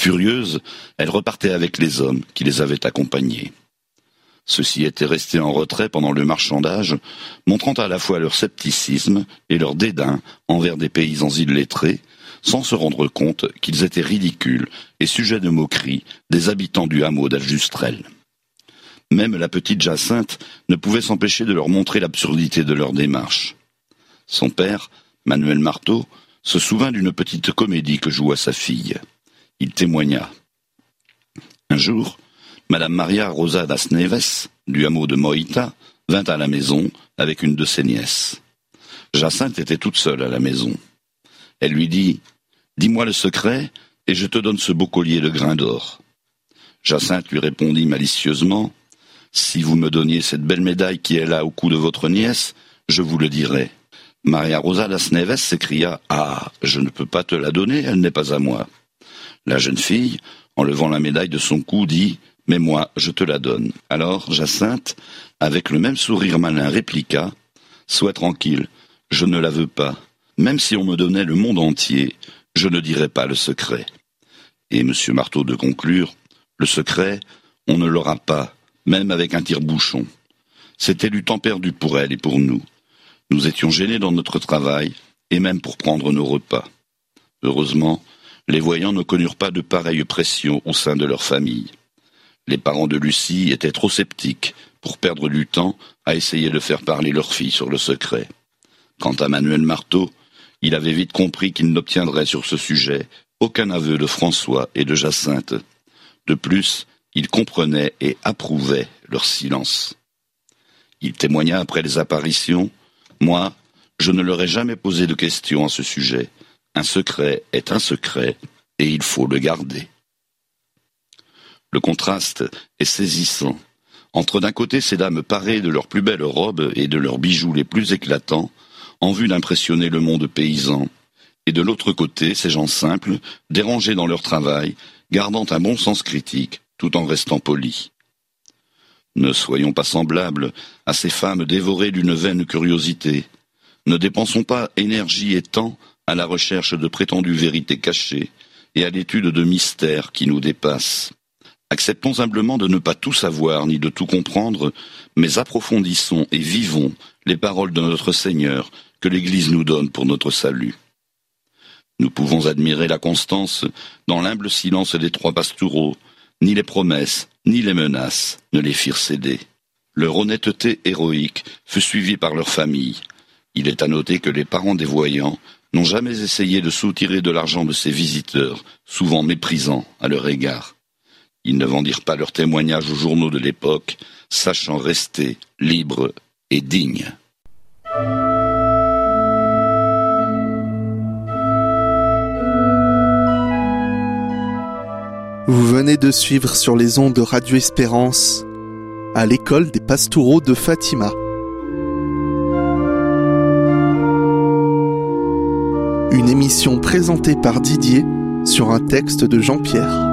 Furieuse, elle repartait avec les hommes qui les avaient accompagnés. Ceux-ci étaient restés en retrait pendant le marchandage, montrant à la fois leur scepticisme et leur dédain envers des paysans illettrés, sans se rendre compte qu'ils étaient ridicules et sujets de moquerie des habitants du hameau d'Aljustrel. Même la petite Jacinthe ne pouvait s'empêcher de leur montrer l'absurdité de leur démarche. Son père, Manuel Marteau, se souvint d'une petite comédie que joua sa fille. Il témoigna. Un jour, Madame Maria Rosa das Neves, du hameau de Moïta, vint à la maison avec une de ses nièces. Jacinthe était toute seule à la maison. Elle lui dit « Dis-moi le secret, et je te donne ce beau collier de grains d'or. » Jacinthe lui répondit malicieusement « Si vous me donniez cette belle médaille qui est là au cou de votre nièce, je vous le dirai. » Maria Rosa das Neves s'écria « Ah, je ne peux pas te la donner, elle n'est pas à moi. » La jeune fille, en levant la médaille de son cou, dit « Mais moi, je te la donne. » Alors Jacinthe, avec le même sourire malin, répliqua « Sois tranquille, je ne la veux pas. Même si on me donnait le monde entier, je ne dirais pas le secret. » Et M. Marteau de conclure « Le secret, on ne l'aura pas, même avec un tire-bouchon. » C'était du temps perdu pour elle et pour nous. Nous étions gênés dans notre travail, et même pour prendre nos repas. Heureusement, les voyants ne connurent pas de pareille pression au sein de leur famille. Les parents de Lucie étaient trop sceptiques pour perdre du temps à essayer de faire parler leur fille sur le secret. Quant à Manuel Marteau, il avait vite compris qu'il n'obtiendrait sur ce sujet aucun aveu de François et de Jacinthe. De plus, il comprenait et approuvait leur silence. Il témoigna après les apparitions « Moi, je ne leur ai jamais posé de questions à ce sujet. Un secret est un secret, et il faut le garder. » Le contraste est saisissant. Entre d'un côté ces dames parées de leurs plus belles robes et de leurs bijoux les plus éclatants, en vue d'impressionner le monde paysan, et de l'autre côté ces gens simples, dérangés dans leur travail, gardant un bon sens critique, tout en restant polis. Ne soyons pas semblables à ces femmes dévorées d'une vaine curiosité. Ne dépensons pas énergie et temps à la recherche de prétendues vérités cachées et à l'étude de mystères qui nous dépassent. Acceptons humblement de ne pas tout savoir ni de tout comprendre, mais approfondissons et vivons les paroles de notre Seigneur que l'Église nous donne pour notre salut. Nous pouvons admirer la constance dans l'humble silence des trois pastoureaux. Ni les promesses, ni les menaces ne les firent céder. Leur honnêteté héroïque fut suivie par leur famille. Il est à noter que les parents des voyants n'ont jamais essayé de soutirer de l'argent de ces visiteurs, souvent méprisants à leur égard. Ils ne vendirent pas leurs témoignages aux journaux de l'époque, sachant rester libres et dignes. Vous venez de suivre sur les ondes de Radio Espérance, à l'école des Pastoureaux de Fatima. Une émission présentée par Didier sur un texte de Jean-Pierre.